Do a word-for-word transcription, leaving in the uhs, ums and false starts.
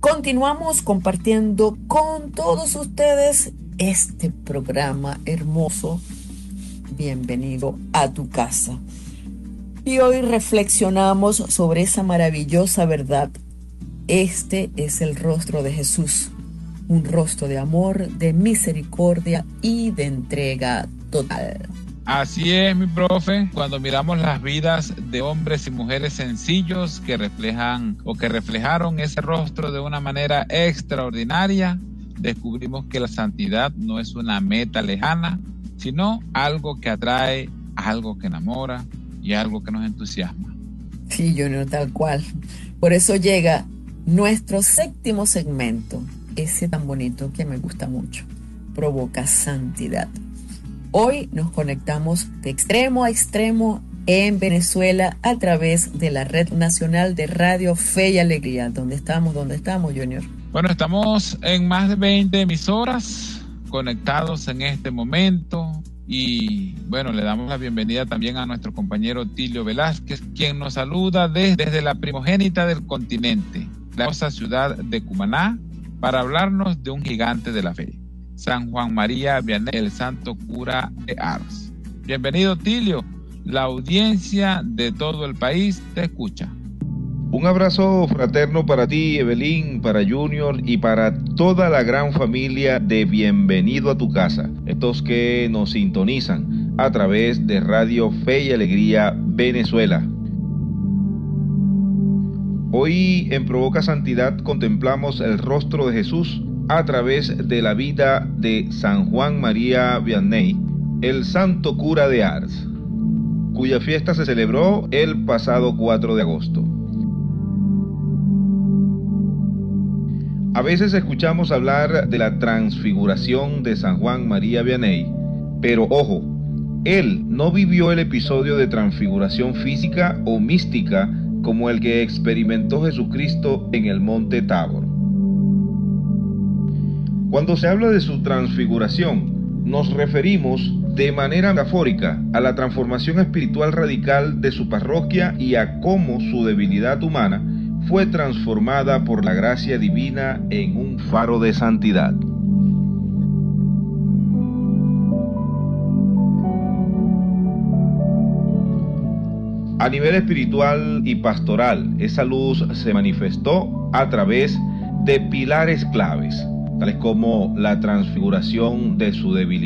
Continuamos compartiendo con todos ustedes este programa hermoso. Bienvenido a tu casa. Y hoy reflexionamos sobre esa maravillosa verdad. Este es el rostro de Jesús, un rostro de amor, de misericordia y de entrega total. Así es, mi profe, cuando miramos las vidas de hombres y mujeres sencillos que reflejan o que reflejaron ese rostro de una manera extraordinaria, descubrimos que la santidad no es una meta lejana, sino algo que atrae, algo que enamora y algo que nos entusiasma. Sí, Junior, tal cual. Por eso llega nuestro séptimo segmento, ese tan bonito que me gusta mucho, Provoca Santidad. Hoy nos conectamos de extremo a extremo en Venezuela a través de la Red Nacional de Radio Fe y Alegría. ¿Dónde estamos? ¿Dónde estamos, Junior? Bueno, estamos en más de veinte emisoras conectados en este momento y bueno, le damos la bienvenida también a nuestro compañero Tilio Velázquez, quien nos saluda desde, desde la primogénita del continente, la hermosa ciudad de Cumaná, para hablarnos de un gigante de la fe, San Juan María Vianney, el santo cura de Ars. Bienvenido, Tilio. La audiencia de todo el país te escucha. Un abrazo fraterno para ti, Evelyn, para Junior y para toda la gran familia de Bienvenido a tu casa, estos que nos sintonizan a través de Radio Fe y Alegría Venezuela. Hoy en Provoca Santidad contemplamos el rostro de Jesús a través de la vida de San Juan María Vianney, el santo cura de Ars, cuya fiesta se celebró el pasado cuatro de agosto. A veces escuchamos hablar de la transfiguración de San Juan María Vianney, pero ojo, él no vivió el episodio de transfiguración física o mística como el que experimentó Jesucristo en el monte Tabor. Cuando se habla de su transfiguración, nos referimos de manera metafórica a la transformación espiritual radical de su parroquia y a cómo su debilidad humana fue transformada por la gracia divina en un faro de santidad. A nivel espiritual y pastoral, esa luz se manifestó a través de pilares claves, tales como la transfiguración de su debilidad